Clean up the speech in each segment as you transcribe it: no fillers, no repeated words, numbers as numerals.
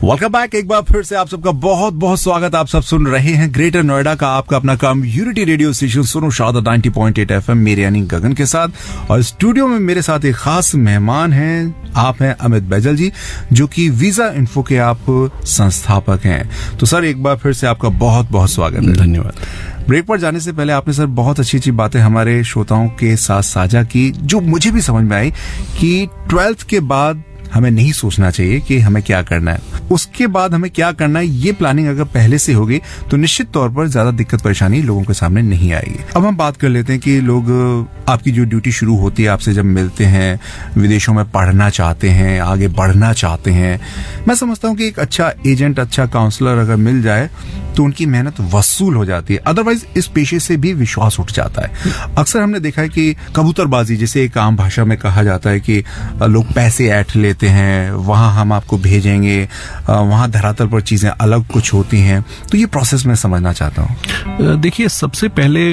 Welcome back. एक बार फिर से आप सबका बहुत बहुत स्वागत। आप सब सुन रहे हैं ग्रेटर नोएडा का आपका अपना कम्युनिटी रेडियो स्टेशन सुनो शादा 90.8 FM मेरे यानी गगन के साथ। और स्टूडियो में मेरे साथ एक खास मेहमान हैं। आप हैं अमित बैजल जी, जो कि वीजा इन्फो के आप संस्थापक हैं। तो सर एक बार फिर से आपका बहुत बहुत स्वागत है। धन्यवाद। ब्रेक पर जाने से पहले आपने सर बहुत अच्छी अच्छी बातें हमारे श्रोताओं के साथ साझा की, जो मुझे भी समझ में आई कि 12th के बाद हमें नहीं सोचना चाहिए कि हमें क्या करना है, उसके बाद हमें क्या करना है। ये प्लानिंग अगर पहले से होगी तो निश्चित तौर पर ज्यादा दिक्कत परेशानी लोगों के सामने नहीं आएगी। अब हम बात कर लेते हैं कि लोग आपकी जो ड्यूटी शुरू होती है, आपसे जब मिलते हैं, विदेशों में पढ़ना चाहते हैं, आगे बढ़ना चाहते हैं, मैं समझता हूँ कि एक अच्छा एजेंट, अच्छा काउंसलर अगर मिल जाए तो उनकी मेहनत वसूल हो जाती है। अदरवाइज इस पेशे से भी विश्वास उठ जाता है। अक्सर हमने देखा है कि कबूतरबाजी, जिसे एक आम भाषा में कहा जाता है, कि लोग पैसे ऐंठ लेते हैं, वहां हम आपको भेजेंगे, वहां धरातल पर चीजें अलग कुछ होती हैं। तो ये प्रोसेस मैं समझना चाहता हूँ। देखिए, सबसे पहले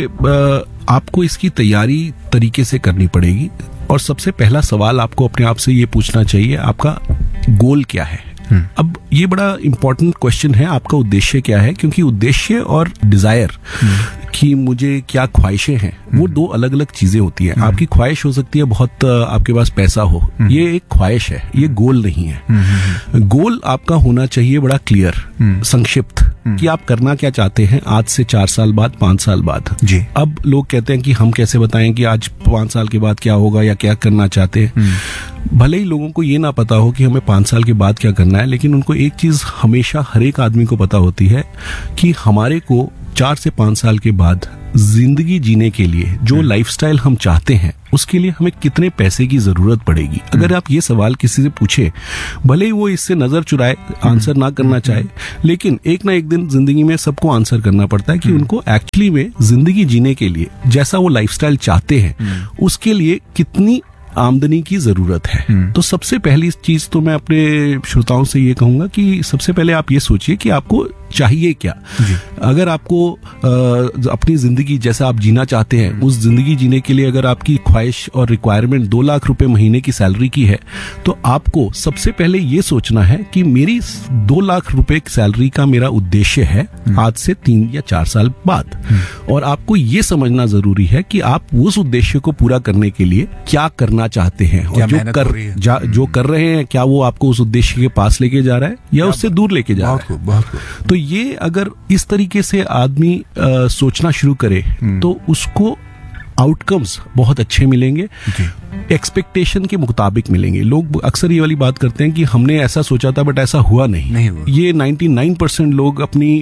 आपको इसकी तैयारी तरीके से करनी पड़ेगी और सबसे पहला सवाल आपको अपने आप से ये पूछना चाहिए, आपका गोल क्या है। अब ये बड़ा इंपॉर्टेंट क्वेश्चन है, आपका उद्देश्य क्या है, क्योंकि उद्देश्य और डिजायर कि मुझे क्या ख्वाहिशें हैं, वो दो अलग अलग चीजें होती हैं। आपकी ख्वाहिश हो सकती है बहुत आपके पास पैसा हो, ये एक ख्वाहिश है, ये गोल नहीं है। गोल आपका होना चाहिए बड़ा क्लियर, संक्षिप्त, कि आप करना क्या चाहते हैं आज से 4 साल बाद, 5 साल बाद जी। अब लोग कहते हैं कि हम कैसे बताएं कि आज 5 साल के बाद क्या होगा या क्या करना चाहते हैं। भले ही लोगों को ये ना पता हो कि हमें 5 साल के बाद क्या करना है, लेकिन उनको एक चीज हमेशा हर एक आदमी को पता होती है कि हमारे को 4 से 5 साल के बाद जिंदगी जीने के लिए जो लाइफस्टाइल हम चाहते हैं, उसके लिए हमें कितने पैसे की जरूरत पड़ेगी। अगर आप ये सवाल किसी से पूछे, भले ही वो इससे नजर चुराए, आंसर ना करना चाहे, लेकिन एक ना एक दिन जिंदगी में सबको आंसर करना पड़ता है कि उनको एक्चुअली में जिंदगी जीने के लिए जैसा वो लाइफस्टाइल चाहते हैं, उसके लिए कितनी आमदनी की जरूरत है। तो सबसे पहली चीज तो मैं अपने श्रोताओं से ये कहूंगा कि सबसे पहले आप ये सोचिए कि आपको चाहिए क्या। अगर आपको अपनी जिंदगी जैसा आप जीना चाहते हैं, उस जिंदगी जीने के लिए अगर आपकी ख्वाहिश और रिक्वायरमेंट 2 लाख रुपए महीने की सैलरी की है, तो आपको सबसे पहले ये सोचना है कि मेरी 2 लाख रुपए की सैलरी का मेरा उद्देश्य है आज से 3 या 4 साल बाद। और आपको ये समझना जरूरी है कि आप उस उद्देश्य को पूरा करने के लिए क्या करना चाहते हैं, और जो कर रहे हैं, क्या वो आपको उस उद्देश्य के पास लेके जा रहा है या उससे दूर लेके जा रहा है। तो ये अगर इस तरीके से आदमी सोचना शुरू करे तो उसको आउटकम्स बहुत अच्छे मिलेंगे, एक्सपेक्टेशन के मुताबिक मिलेंगे। लोग अक्सर ये वाली बात करते हैं कि हमने ऐसा सोचा था बट ऐसा हुआ नहीं हुआ। ये 99% लोग अपनी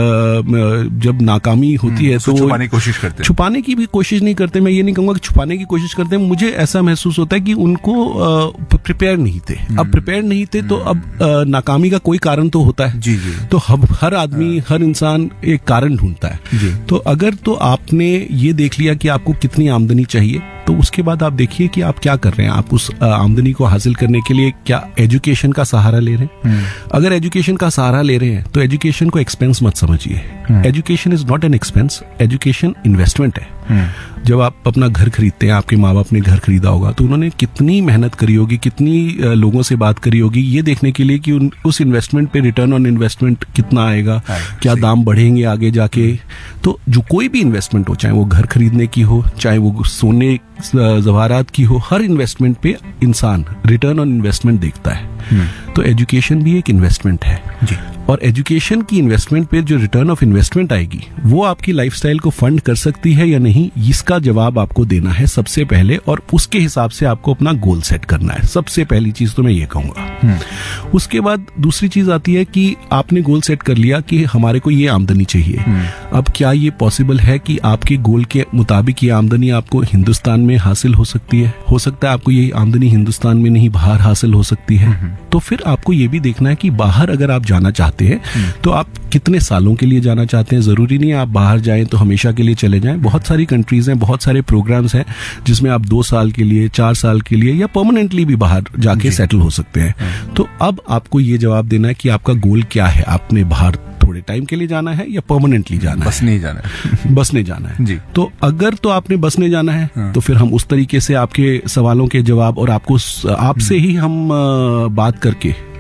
जब नाकामी होती है तो छुपाने की कोशिश करते हैं। छुपाने की भी कोशिश नहीं करते, मैं ये नहीं कहूंगा कि छुपाने की कोशिश करते हैं, मुझे ऐसा महसूस होता है कि उनको प्रिपेयर नहीं थे। अब प्रिपेयर नहीं थे तो अब नाकामी का कोई कारण तो होता है। जी। तो हर आदमी, हर इंसान एक कारण ढूंढता है। तो अगर तो आपने ये देख लिया कि आपको कितनी आमदनी चाहिए, तो उसके बाद आप देखिए कि आप क्या कर रहे हैं। आप उस आमदनी को हासिल करने के लिए क्या एजुकेशन का सहारा ले रहे हैं। अगर एजुकेशन का सहारा ले रहे हैं तो एजुकेशन को एक्सपेंस मत समझिए। Education is not an expense, education investment है। जब आप अपना घर खरीदते हैं, आपके माँ बाप ने घर खरीदा होगा तो उन्होंने कितनी मेहनत करी होगी, कितनी लोगों से बात करी होगी, ये देखने के लिए कि उस इन्वेस्टमेंट पे रिटर्न ऑन इन्वेस्टमेंट कितना आएगा, क्या दाम बढ़ेंगे आगे जाके। तो जो कोई भी इन्वेस्टमेंट हो, चाहे वो घर खरीदने की हो, चाहे वो सोने जवाहरात की हो, हर इन्वेस्टमेंट पे इंसान रिटर्न ऑन इन्वेस्टमेंट देखता है। तो एजुकेशन भी एक इन्वेस्टमेंट है जी। और एजुकेशन की इन्वेस्टमेंट पे जो रिटर्न ऑफ इन्वेस्टमेंट आएगी, वो आपकी लाइफस्टाइल को फंड कर सकती है या नहीं, इसका जवाब आपको देना है सबसे पहले। और उसके हिसाब से आपको अपना गोल सेट करना है। सबसे पहली चीज तो मैं ये कहूंगा। उसके बाद दूसरी चीज आती है कि आपने गोल सेट कर लिया कि हमारे को ये आमदनी चाहिए। अब क्या ये पॉसिबल है कि आपके गोल के मुताबिक ये आमदनी आपको हिंदुस्तान में हासिल हो सकती है? हो सकता है आपको ये आमदनी हिंदुस्तान में नहीं, बाहर हासिल हो सकती है। तो फिर आपको ये भी देखना है कि बाहर अगर आप जाना चाहते हैं तो आप कितने सालों के लिए जाना चाहते हैं। जरूरी नहीं है आप बाहर जाएं तो हमेशा के लिए चले जाएं। बहुत सारी कंट्रीज हैं, बहुत सारे प्रोग्राम्स हैं जिसमें आप 2 साल के लिए, 4 साल के लिए या परमानेंटली भी बाहर जाके सेटल हो सकते हैं। तो अब आपको ये जवाब देना है कि आपका गोल क्या है। आपने बाहर थोड़े टाइम के लिए जाना है या परमानेंटली जाना है? बसने जाना है। बसने जाना है जी। तो अगर तो आपने बसने जाना है तो फिर हम उस तरीके से आपके सवालों के जवाब और आपको आपसे ही हम बात करके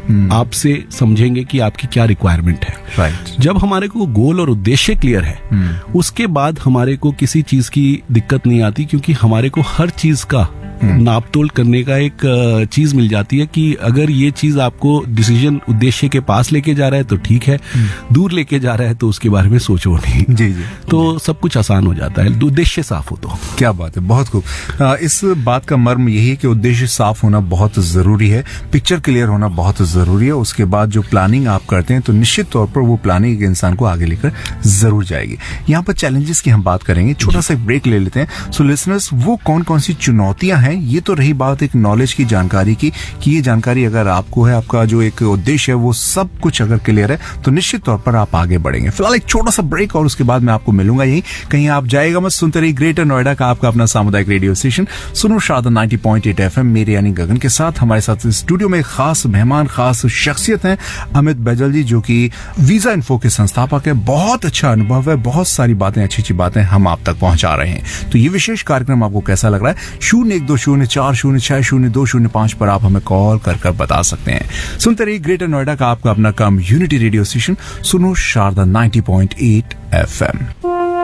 आपसे समझेंगे कि आपकी क्या रिक्वायरमेंट है। राइट। जब हमारे को गोल और उद्देश्य क्लियर है, उसके बाद हमारे को किसी चीज की दिक्कत नहीं आती, क्योंकि हमारे को हर चीज का नाप तोल करने का एक चीज मिल जाती है कि अगर ये चीज आपको डिसीजन उद्देश्य के पास लेके जा रहा है तो ठीक है, दूर लेके जा रहा है तो उसके बारे में सोचो नहीं। जी जी। तो सब कुछ आसान हो जाता है, उद्देश्य साफ हो तो। क्या बात है, बहुत खूब। इस बात का मर्म यही है कि उद्देश्य साफ होना बहुत जरूरी है, पिक्चर क्लियर होना बहुत जरूरी है। उसके बाद जो प्लानिंग आप करते हैं तो निश्चित तौर पर वो प्लानिंग इंसान को आगे लेकर जरूर जाएगी। यहाँ पर चैलेंजेस की हम बात करेंगे, छोटा सा ब्रेक ले लेते हैं। सो लिसनर्स, वो कौन कौन सी चुनौतियां हैं, ये तो रही बात एक नॉलेज की, जानकारी की, कि ये जानकारी अगर आपको है, आपका जो एक उद्देश्य है वो सब कुछ अगर क्लियर है तो निश्चित तौर पर आप आगे बढ़ेंगे। फिलहाल एक छोटा सा ब्रेक और उसके बाद मैं आपको मिलूंगा यही, कहीं आप जाएगा मत। सुनते रहिए ग्रेटर नोएडा का आपका अपना सामुदायिक रेडियो स्टेशन सुनो शारदा 90.8 FM, मेरे यानी गगन के साथ। हमारे साथ स्टूडियो में खास मेहमान, खास शख्सियत हैं अमित बैजल जी, जो कि वीजा इन्फो के संस्थापक है। बहुत अच्छा अनुभव है, बहुत सारी बातें, अच्छी अच्छी बातें हम आप तक पहुंचा रहे हैं। तो ये विशेष कार्यक्रम आपको कैसा लग रहा है? 01204060205 पर आप हमें कॉल कर बता सकते हैं। सुनते रहिए ग्रेटर नोएडा का आपका अपना कम्युनिटी रेडियो स्टेशन सुनो शारदा 90.8 FM।